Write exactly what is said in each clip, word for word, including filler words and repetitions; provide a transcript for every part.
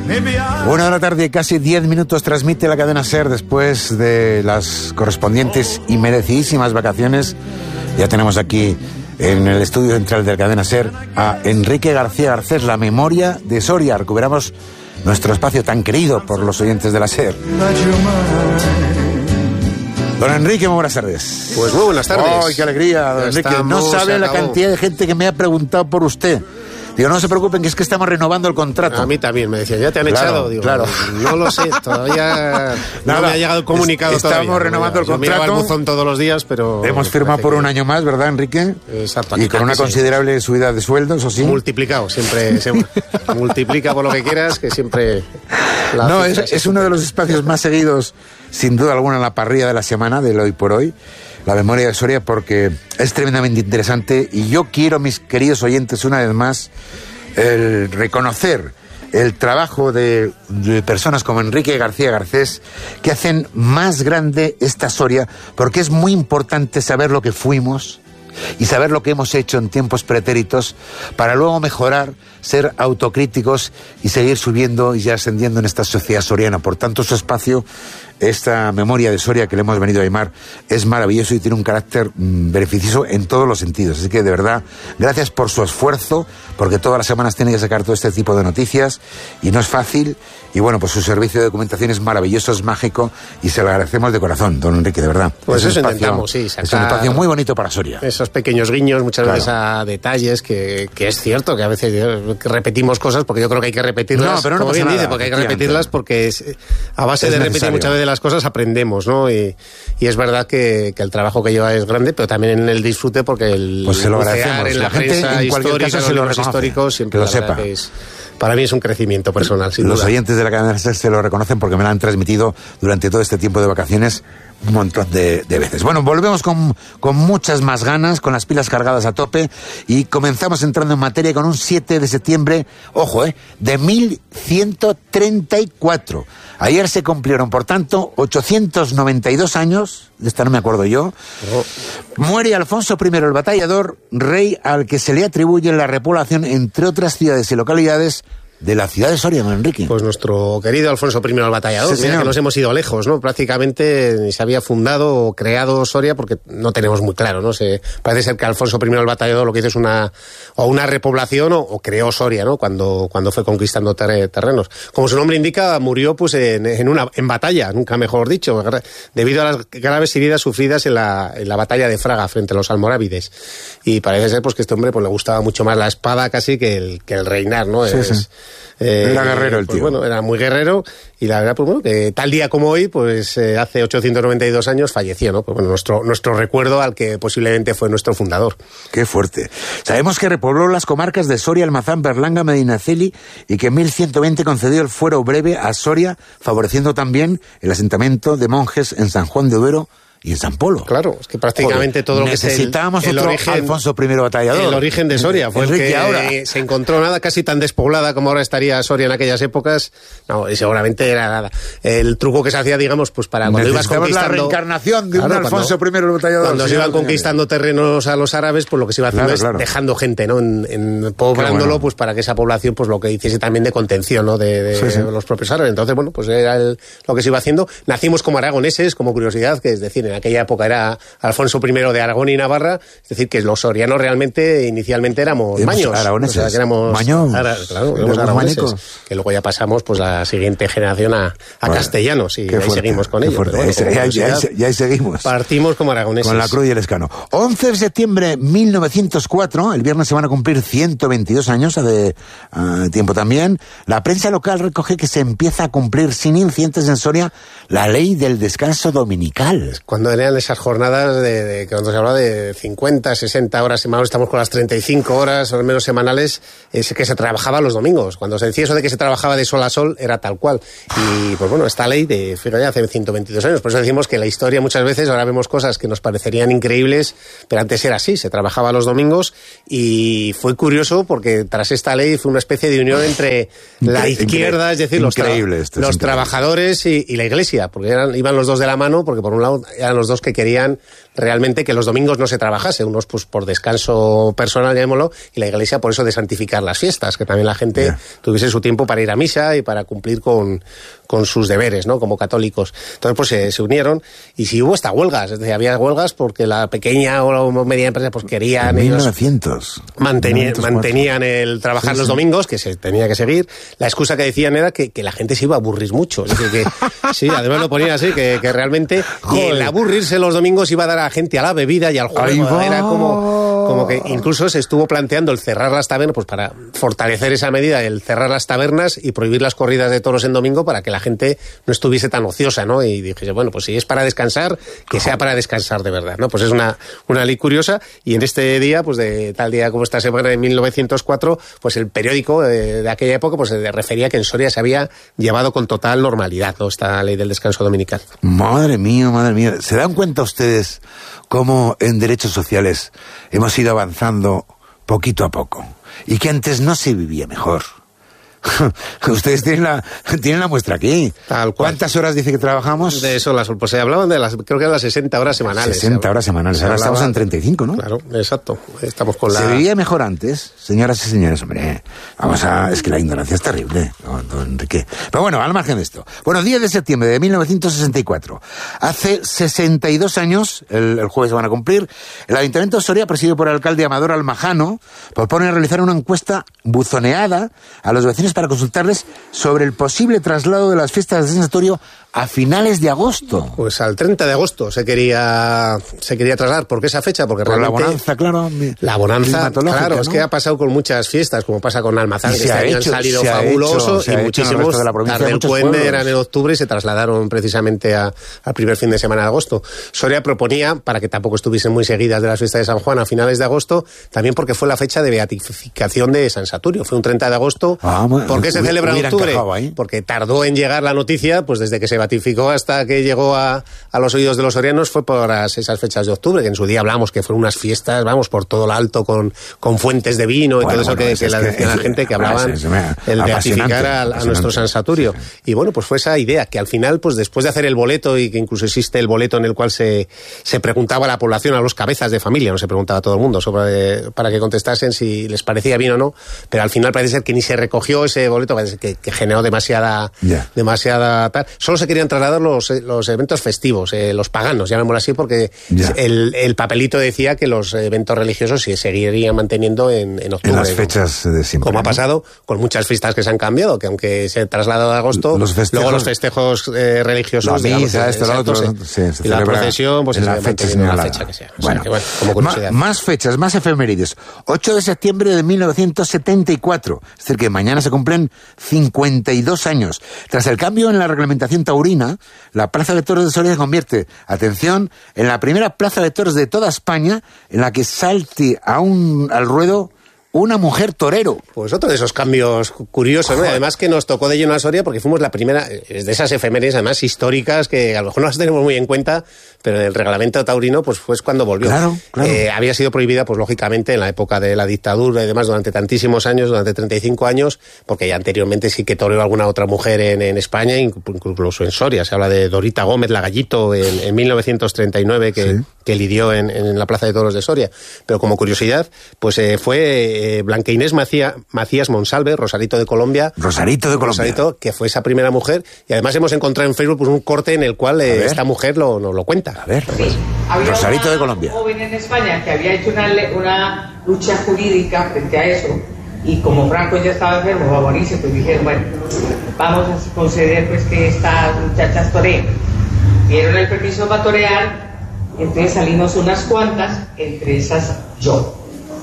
Una de la tarde, casi diez minutos, transmite la cadena SER después de las correspondientes y merecidísimas vacaciones. Ya tenemos aquí en el estudio central de la cadena SER a Enrique García Garcés, la memoria de Soria. Recuperamos nuestro espacio tan querido por los oyentes de la SER. Don Enrique, muy buenas tardes. Pues muy buenas tardes. ¡Ay, qué alegría, don Enrique! No sabe la cantidad de gente que me ha preguntado por usted. Digo, no se preocupen, que es que estamos renovando el contrato. A mí también me decían, ¿ya te han claro, echado? Digo, claro. No lo sé, todavía Nada, no me ha llegado el comunicado. Estamos todavía. renovando el Yo contrato. Yo el buzón todos los días, pero... Hemos firmado por que... un año más, ¿verdad, Enrique? Exacto. Y con una sí. considerable subida de sueldo, eso sí. Multiplicado, siempre se multiplica por lo que quieras, que siempre... La no, es, es uno de los espacios más seguidos, sin duda alguna, en la parrilla de la semana, del Hoy por Hoy. La memoria de Soria, porque es tremendamente interesante. Y yo quiero, mis queridos oyentes, una vez más, el reconocer el trabajo de, de personas como Enrique García Garcés, que hacen más grande esta Soria, porque es muy importante saber lo que fuimos y saber lo que hemos hecho en tiempos pretéritos para luego mejorar, ser autocríticos y seguir subiendo y ascendiendo en esta sociedad soriana. Por tanto, su espacio, esta memoria de Soria que le hemos venido a llamar, es maravilloso y tiene un carácter mmm, beneficioso en todos los sentidos. Así que, de verdad, gracias por su esfuerzo, porque todas las semanas tiene que sacar todo este tipo de noticias y no es fácil. Y bueno, pues su servicio de documentación es maravilloso, es mágico y se lo agradecemos de corazón, don Enrique, de verdad. Pues es eso espacio, intentamos, sí. Sacar es un espacio muy bonito para Soria. Esos pequeños guiños, muchas claro. veces a detalles, que, que es cierto que a veces repetimos cosas, porque yo creo que hay que repetirlas, no, pero no como bien nada, dice, porque hay que repetirlas porque es, a base es de necesario. repetir muchas veces las cosas aprendemos, ¿no? Y, y es verdad que, que el trabajo que lleva es grande, pero también en el disfrute, porque el pues se lo bucear agradecemos. en la, la gente, prensa en cualquier histórica, caso, se lo reconoce, históricos, siempre que lo sepa. Que es, para mí es un crecimiento personal, sin Los duda. oyentes de la cadena SER se lo reconocen porque me lo han transmitido durante todo este tiempo de vacaciones un montón de, de veces. Bueno, volvemos con, con muchas más ganas, con las pilas cargadas a tope, y comenzamos entrando en materia con un siete de septiembre, ojo, eh, de mil ciento treinta y cuatro. Ayer se cumplieron, por tanto, ochocientos noventa y dos años, de esta no me acuerdo yo. Oh. Muere Alfonso primero el Batallador, rey al que se le atribuye la repoblación, entre otras ciudades y localidades, de la ciudad de Soria, don Enrique. Pues nuestro querido Alfonso primero el Batallador. Sí, Mira señor. que nos hemos ido lejos, ¿no? Prácticamente ni se había fundado o creado Soria, porque no tenemos muy claro, ¿no? Se, parece ser que Alfonso primero el Batallador lo que hizo es una o una repoblación o, o creó Soria, ¿no? Cuando, cuando fue conquistando ter, terrenos. Como su nombre indica, murió pues en, en una en batalla, nunca mejor dicho, debido a las graves heridas sufridas en la, en la batalla de Fraga frente a los almorávides. Y parece ser pues que este hombre pues le gustaba mucho más la espada casi que el, que el reinar, ¿no? Sí, es, sí. Eh, era guerrero el pues tío. Bueno, era muy guerrero y la verdad, pues bueno, que tal día como hoy, pues eh, hace ochocientos noventa y dos años falleció, ¿no? Pues bueno, nuestro, nuestro recuerdo al que posiblemente fue nuestro fundador. Qué fuerte. Sabemos que repobló las comarcas de Soria, Almazán, Berlanga, Medinaceli y que en mil ciento veinte concedió el fuero breve a Soria, favoreciendo también el asentamiento de monjes en San Juan de Duero y en San Polo. Claro, es que prácticamente Joder, todo lo que es el, necesitábamos el otro origen, Alfonso primero Batallador. El origen de Soria fue Enrique, el que ahora. se encontró nada casi tan despoblada como ahora estaría Soria en aquellas épocas. No, y seguramente era nada. El truco que se hacía, digamos, pues para cuando ibas conquistando... la reencarnación de claro, un Alfonso cuando, primero el Batallador. Cuando se iban conquistando terrenos a los árabes, pues lo que se iba haciendo claro, es claro. dejando gente, ¿no? En, en poblándolo, bueno. Pues para que esa población, pues lo que hiciese también de contención, ¿no? De, de, sí, sí. de los propios árabes. Entonces, bueno, pues era el, lo que se iba haciendo. Nacimos como aragoneses, como curiosidad, que es decir, en aquella época era Alfonso primero de Aragón y Navarra, es decir, que los sorianos realmente inicialmente éramos maños. Aragoneses. O sea, que éramos maños. Ara, claro, éramos aragoneses. Que luego ya pasamos pues la siguiente generación a, a bueno, castellanos y ahí fuerte, seguimos con ellos. Bueno, ahí, ya, ya, ya ahí seguimos. Partimos como aragoneses. Con la cruz y el escano. once de septiembre de mil novecientos cuatro, el viernes se van a cumplir ciento veintidós años, hace uh, tiempo también. La prensa local recoge que se empieza a cumplir sin incidentes en Soria la ley del descanso dominical. Cuando eran esas jornadas de, de que cuando se habla de cincuenta, sesenta horas semanales, estamos con las treinta y cinco horas o al menos semanales, es que se trabajaba los domingos. Cuando se decía eso de que se trabajaba de sol a sol, era tal cual. Y pues bueno, esta ley de, fíjate, hace ciento veintidós años, por eso decimos que la historia muchas veces, ahora vemos cosas que nos parecerían increíbles, pero antes era así, se trabajaba los domingos y fue curioso porque tras esta ley fue una especie de unión entre la izquierda, es decir, los, tra esto, los trabajadores y, y la iglesia, porque eran, iban los dos de la mano, porque por un lado eran los dos que querían realmente que los domingos no se trabajase, unos pues por descanso personal, llamémoslo, y la Iglesia por eso de santificar las fiestas, que también la gente yeah. tuviese su tiempo para ir a misa y para cumplir con, con sus deberes, ¿no? Como católicos. Entonces pues se, se unieron, y si hubo hasta huelgas, es decir, había huelgas porque la pequeña o media empresa pues querían en mil novecientos mantenían, mantenían el trabajar sí, los sí. domingos, que se tenía que seguir. La excusa que decían era que, que la gente se iba a aburrir mucho. Es decir, que, sí, además lo ponían así, que, que realmente y el aburrirse los domingos iba a dar a la gente a la bebida y al juego. Era como, como que incluso se estuvo planteando el cerrar las tabernas, pues para fortalecer esa medida, el cerrar las tabernas y prohibir las corridas de toros en domingo para que la gente no estuviese tan ociosa, ¿no? Y dije, bueno, pues si es para descansar, que sea para descansar de verdad, ¿no? Pues es una, una ley curiosa, y en este día, pues de tal día como esta semana de mil novecientos cuatro, pues el periódico de, de aquella época pues se refería que en Soria se había llevado con total normalidad, ¿no? Esta ley del descanso dominical. Madre mía, madre mía. ¿Se dan cuenta ustedes cómo en derechos sociales hemos ido avanzando poquito a poco? Y que antes no se vivía mejor. Ustedes tienen la, tienen la muestra aquí. Tal cual. ¿Cuántas horas dice que trabajamos? De eso, las, pues se hablaban de las, creo que eran las sesenta horas semanales. sesenta horas semanales, ahora estamos en treinta y cinco, ¿no? Claro, exacto. Estamos con la... Se vivía mejor antes, señoras y señores, hombre. Vamos a... Es que la ignorancia es terrible, don, don Enrique. Pero bueno, al margen de esto. Bueno, diez de septiembre de mil novecientos sesenta y cuatro. Hace sesenta y dos años, el, el jueves se van a cumplir, el Ayuntamiento de Soria, presidido por el alcalde Amador Almajano, propone realizar una encuesta buzoneada a los vecinos para consultarles sobre el posible traslado de las fiestas de San Saturio a finales de agosto. Pues al treinta de agosto se quería se quería trasladar. ¿Por qué esa fecha? Porque por realmente... la bonanza, claro. La bonanza, claro, ¿no? Es que ha pasado con muchas fiestas, como pasa con Almazán, que este año han salido fabulosos, y muchísimos. Tarde el Puente eran en octubre y se trasladaron precisamente a, al primer fin de semana de agosto. Soria proponía, para que tampoco estuviesen muy seguidas de las fiestas de San Juan a finales de agosto, también porque fue la fecha de beatificación de San Saturio. Fue un treinta de agosto. Ah, bueno, ¿Por qué se celebra en octubre? Porque tardó en llegar la noticia, pues desde que se beatificó hasta que llegó a, a los oídos de los sorianos fue por esas fechas de octubre, que en su día hablamos que fueron unas fiestas, vamos, por todo lo alto, con, con fuentes de vino y bueno, todo eso bueno, que, es que la decía la gente, que hablaban es, es, es, el beatificar a, a nuestro San Saturio. Sí, sí. Y bueno, pues fue esa idea, que al final, pues después de hacer el boleto, y que incluso existe el boleto en el cual se, se preguntaba a la población, a los cabezas de familia, no se preguntaba a todo el mundo, sobre, para que contestasen si les parecía bien o no, pero al final parece ser que ni se recogió ese boleto, parece que, que generó demasiada, yeah. demasiada tal. Solo se querían trasladar los los eventos festivos, eh, los paganos, llamémoslo así, porque yeah. el, el papelito decía que los eventos religiosos se seguirían manteniendo en, en octubre. En las fechas de siempre. Como ¿no? ha pasado con muchas fiestas que se han cambiado, que aunque se ha trasladado a agosto, los festejos, luego los festejos eh, religiosos, la misa, digamos, esto, lo otro, se, sí, se y la procesión, pues en se la fecha, en la fecha que sea. O bueno, sea, que, bueno, como curiosidad. Más fechas, más efemérides. ocho de septiembre de mil novecientos setenta y cuatro, es decir, que mañana se cumplen cincuenta y dos años. Tras el cambio en la reglamentación taurina, la Plaza de Toros de Soria se convierte, atención, en la primera plaza de toros de toda España en la que salte a un, al ruedo una mujer torero. Pues otro de esos cambios curiosos, ¿no? Además que nos tocó de lleno a Soria porque fuimos la primera, de esas efemérides además históricas que a lo mejor no las tenemos muy en cuenta, pero el reglamento taurino pues fue cuando volvió. Claro, claro. Eh, había sido prohibida, pues lógicamente, en la época de la dictadura y demás durante tantísimos años, durante treinta y cinco años, porque ya anteriormente sí que toreó alguna otra mujer en, en España, incluso en Soria. Se habla de Dorita Gómez, la Gallito, en, en mil novecientos treinta y nueve, que, sí. que lidió en, en la Plaza de Toros de Soria. Pero como curiosidad, pues eh, fue... Eh, Blanca Inés Macía, Macías Monsalve, Rosarito de Colombia. Rosarito de Colombia. Rosarito, que fue esa primera mujer. Y además hemos encontrado en Facebook pues, un corte en el cual eh, esta mujer lo, nos lo cuenta. A ver, sí, había Rosarito una de Colombia. Joven en España que había hecho una, una lucha jurídica frente a eso. Y como Franco ya estaba enfermo, va a morirse, pues dijeron, bueno, vamos a conceder pues que estas muchachas toreen. Dieron el permiso para torear, entonces salimos unas cuantas, entre esas yo.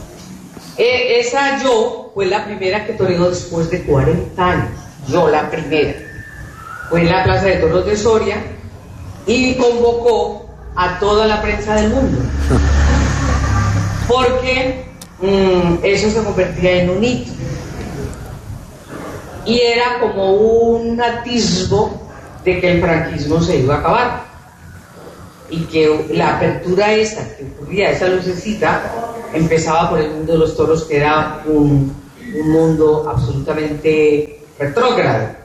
Eh, esa yo fue la primera que toreó después de cuarenta años. Yo, la primera. Fue en la Plaza de Toros de Soria y convocó a toda la prensa del mundo. Porque mmm, eso se convertía en un hito. Y era como un atisbo de que el franquismo se iba a acabar. Y que la apertura esa que ocurría, esa lucecita, empezaba por el mundo de los toros, que era un, un mundo absolutamente retrógrado.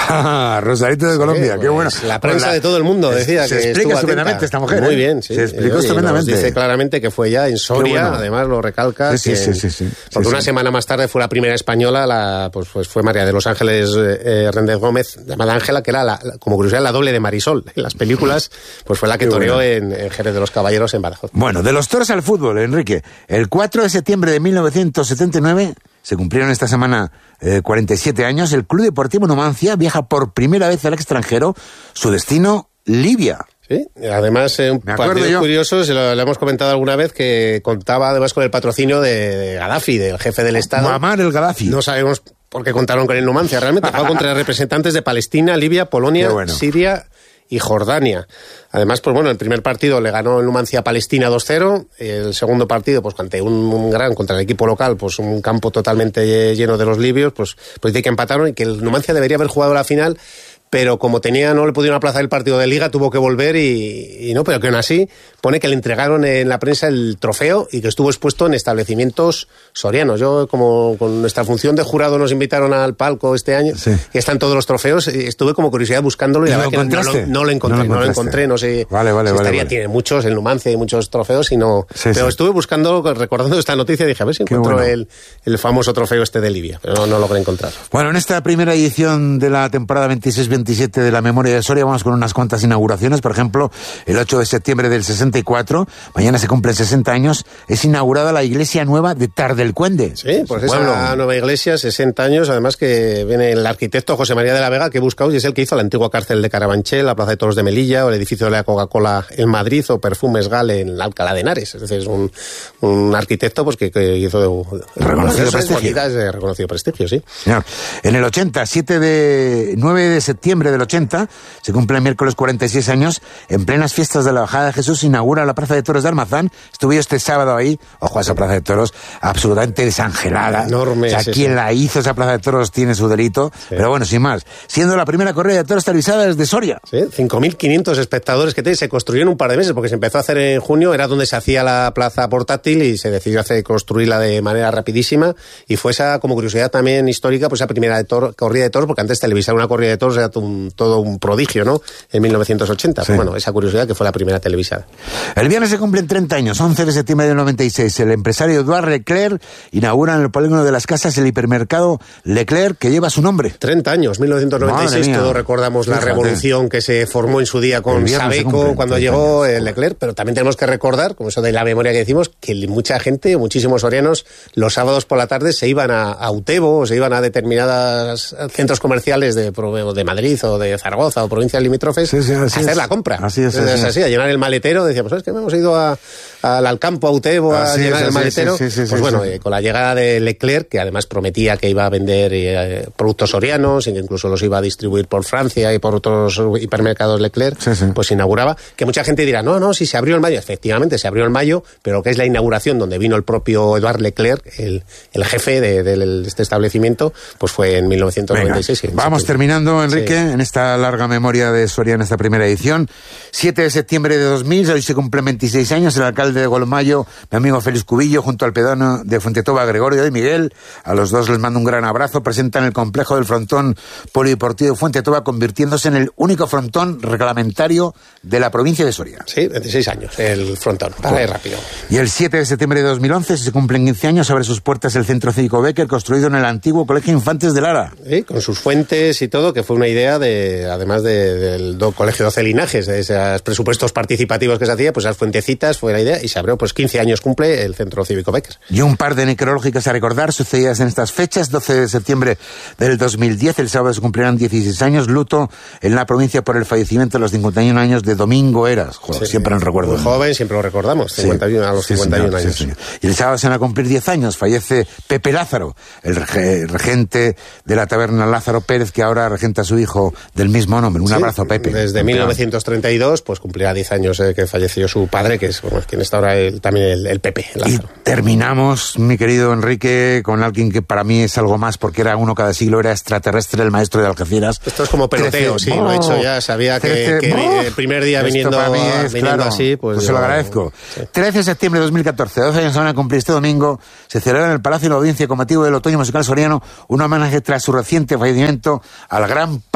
Ah, Rosarito de Colombia, sí, qué bueno. Pues la prensa pues la, de todo el mundo decía se que explica estuvo estupendamente atenta. esta mujer. Muy ¿eh? bien, sí. Se explicó Oye, estupendamente. Nos dice claramente que fue ya en Soria, bueno. Además lo recalca. Sí, sí, que, sí, sí, sí. Porque sí, una sí. semana más tarde fue la primera española, la, pues, pues fue María de los Ángeles eh, Réndez Gómez, llamada Ángela, que era, la, la, como curiosidad, la doble de Marisol. En las películas, pues fue la que qué toreó bueno. en, en Jerez de los Caballeros, en Badajoz. Bueno, de los toros al fútbol, Enrique. El cuatro de septiembre de mil novecientos setenta y nueve... se cumplieron esta semana eh, cuarenta y siete años. El Club Deportivo Numancia viaja por primera vez al extranjero. Su destino, Libia. Sí, además eh, un partido yo. curioso, se lo, lo hemos comentado alguna vez, que contaba además con el patrocinio de, de Gaddafi, del jefe del Estado. Muammar el Gaddafi. No sabemos por qué contaron con el Numancia. Realmente fue contra representantes de Palestina, Libia, Polonia, bueno. Siria y Jordania. Además, pues bueno, el primer partido le ganó el Numancia a Palestina dos cero, el segundo partido, pues ante un, un gran, contra el equipo local, pues un campo totalmente lleno de los libios, pues, pues dice que empataron y que el Numancia debería haber jugado la final, pero como tenía, no le pudieron aplazar el partido de Liga, tuvo que volver y, y no, pero que aún así pone que le entregaron en la prensa el trofeo y que estuvo expuesto en establecimientos sorianos. Yo, como con nuestra función de jurado nos invitaron al palco este año, sí. que están todos los trofeos, estuve como curiosidad buscándolo y, ¿Y la verdad que no lo, no lo encontré, no lo, no lo encontré, no sé vale, vale, si vale, estaría, vale. tiene muchos, el Numancia y muchos trofeos, y no, sí, pero sí. estuve buscando, recordando esta noticia, dije a ver si Qué encuentro bueno. el, el famoso trofeo este de Libia, pero no, no logré encontrar. Bueno, en esta primera edición de la temporada veintiséis veintisiete de la Memoria de Soria vamos con unas cuantas inauguraciones. Por ejemplo, el ocho de septiembre del sesenta y cuatro, mañana se cumplen sesenta años, es inaugurada la iglesia nueva de Tardelcuende. Sí, pues esa pueblo. nueva iglesia, sesenta años, además que viene el arquitecto José María de la Vega, que he buscado y es el que hizo la antigua cárcel de Carabanchel, la Plaza de Toros de Melilla, o el edificio de la Coca-Cola en Madrid, o Perfumes Gal en Alcalá de Henares. Es decir, es un, un arquitecto pues que, que hizo reconocido prestigio. Es de reconocido prestigio, sí. Señor. En el ochenta, siete de nueve de septiembre del ochenta, se cumplen miércoles cuarenta y seis años, en plenas fiestas de la Bajada de Jesús, se inaugura la Plaza de Toros de Almazán. Estuve yo este sábado ahí, ojo a esa Plaza de Toros, absolutamente desangelada. Enorme. O sea, sí, quien sí. la hizo esa Plaza de Toros tiene su delito, sí. Pero bueno, sin más. Siendo la primera corrida de toros televisada desde Soria. Sí, cinco mil quinientos espectadores que te, se construyó en un par de meses, porque se empezó a hacer en junio, era donde se hacía la plaza portátil y se decidió hacer construirla de manera rapidísima, y fue esa, como curiosidad también histórica, pues esa primera de toro, corrida de toros, porque antes televisar una corrida de toros era un, todo un prodigio, ¿no? En mil novecientos ochenta. Sí. Pues bueno, esa curiosidad que fue la primera televisada. El viernes se cumplen treinta años, once de septiembre del noventa y seis. El empresario Eduard Leclerc inaugura en el polígono de las Casas el hipermercado Leclerc, que lleva su nombre. treinta años, mil novecientos noventa y seis, todos recordamos Fíjate. la revolución que se formó en su día con Sabeco cuando llegó el Leclerc, pero también tenemos que recordar, como eso de la memoria que decimos, que mucha gente, muchísimos sorianos, los sábados por la tarde se iban a, a Utebo o se iban a determinados centros comerciales de, de Madrid o de Zaragoza o provincias limítrofes sí, sí, a hacer es. la compra. Así es, Entonces, así, así, a llenar el maletero, decíamos, es que hemos ido a, a, al campo, a Utebo, a así llenar es, el maletero. Sí, sí, sí, pues sí, bueno, sí. Eh, con la llegada de Leclerc, que además prometía que iba a vender eh, productos sorianos y que incluso los iba a distribuir por Francia y por otros hipermercados Leclerc, sí, sí. pues inauguraba, que mucha gente dirá, no, no, si se abrió en mayo. Efectivamente, se abrió en mayo, pero lo que es la inauguración, donde vino el propio Eduard Leclerc, el, el jefe de, de, de este establecimiento, pues fue en mil novecientos noventa y seis. Venga, vamos terminando, Enrique, sí. en esta larga memoria de Soria, en esta primera edición. siete de septiembre de dos mil, hoy se cumplen veintiséis años, el alcalde de Golmayo, mi amigo Félix Cubillo, junto al pedano de Fuentetoba, Gregorio de Miguel, a los dos les mando un gran abrazo, presentan el complejo del frontón polideportivo Fuentetoba, convirtiéndose en el único frontón reglamentario de la provincia de Soria. Sí, veintiséis años, el frontón, para ir rápido. Y el siete de septiembre de dos mil once se cumplen quince años, abre sus puertas el Centro Cívico Becker, construido en el antiguo Colegio Infantes de Lara. Sí, con sus fuentes y todo, que fue una idea de, además de, del do, Colegio doce Linajes, de esos presupuestos participativos que se hacía, pues esas fuentecitas fue la idea y se abrió, pues quince años cumple el Centro Cívico Becker. Y un par de necrológicas a recordar, sucedidas en estas fechas, doce de septiembre del dos mil diez, el sábado se cumplirán dieciséis años, luto en la provincia por el fallecimiento de los cincuenta y un años de Domingo Eras. Joder, sí, siempre nos recuerdo. Muy joven, siempre lo recordamos, cincuenta y uno, sí, a los sí, cincuenta y uno señor, años. Sí, y el sábado se van a cumplir diez años, fallece Pepe Lázaro, el regente de la taberna Lázaro Pérez, que ahora regenta a su hijo del mismo nombre. Un sí, abrazo, Pepe. Desde mil novecientos treinta y dos, pues cumplirá diez años eh, que falleció su padre, que es bueno, quien está ahora el, también el, el Pepe Lázaro. Y terminamos, mi querido Enrique, con alguien que para mí es algo más, porque era uno cada siglo, era extraterrestre, el maestro de Algeciras. Esto es como peloteo, trece, sí, oh, lo he hecho ya, sabía que, trece, que oh, el primer día viniendo, para mí es, viniendo claro, así, pues, pues yo, se lo agradezco. Sí. trece de septiembre de dos mil catorce, doce años se van a cumplir este domingo, se celebra en el Palacio de la Audiencia con motivo del Otoño Musical Soriano un homenaje tras su reciente fallecimiento al gran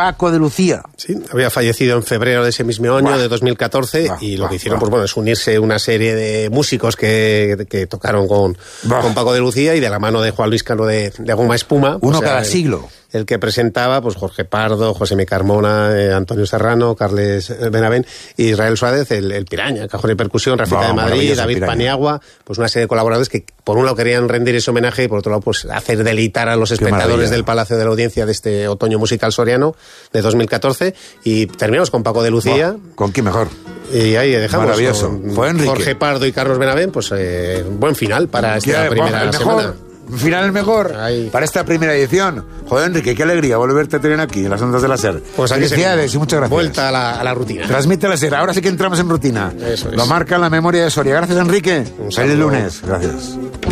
Paco de Lucía. Sí, había fallecido en febrero de ese mismo año, Buah. de dos mil catorce, Buah. y lo Buah. que hicieron, Buah. pues bueno, es unirse una serie de músicos que, que tocaron con, con Paco de Lucía, y de la mano de Juan Luis Cano de, de Goma Espuma. Uno o sea, cada el, siglo. El que presentaba, pues Jorge Pardo, José Mi Carmona, eh, Antonio Serrano, Carles Benavent, y Israel Suárez, el, el Piraña, cajón y percusión, Rafita Buah, de Madrid, David Piraña. Paniagua, pues una serie de colaboradores que por un lado querían rendir ese homenaje y por otro lado pues hacer deleitar a los espectadores del Palacio de la Audiencia de este otoño musical soriano de dos mil catorce, y terminamos con Paco de Lucía. Buah, ¿con quién mejor? Y ahí dejamos Maravilloso. con Fue Enrique. Jorge Pardo y Carlos Benavent, pues eh, buen final para esta primera el semana. Mejor. Final el mejor Ay. para esta primera edición. Joder, Enrique, qué alegría volverte a tener aquí en las ondas de la SER. Pues felicidades y muchas gracias. Vuelta a la, a la rutina. Transmite la SER, ahora sí que entramos en rutina. Eso es. Lo marca la memoria de Soria. Gracias, Enrique. Feliz lunes. Gracias.